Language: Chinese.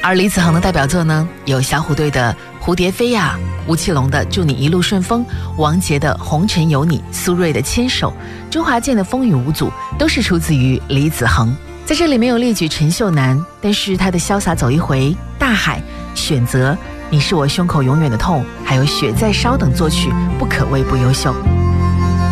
而李子恒的代表作呢，有小虎队的《蝴蝶飞呀》，吴奇隆的《祝你一路顺风》，王杰的《红尘有你》，苏芮的《牵手》，周华健的《风雨无阻》，都是出自于李子恒。在这里没有列举陈秀楠，但是他的《潇洒走一回》、《大海》、选择、你是我胸口永远的痛，还有《雪在烧》等作曲，不可谓不优秀。